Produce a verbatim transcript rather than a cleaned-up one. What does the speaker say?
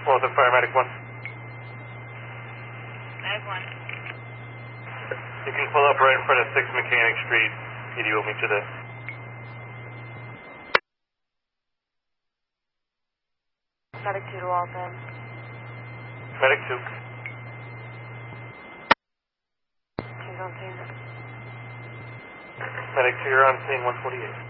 Well, the paramedic one. Medic one. You can pull up right in front of six Mechanic Street. P D will meet you there. Medic two to Walton. Medic two. She's on scene. Medic two, you're on scene one forty-eight.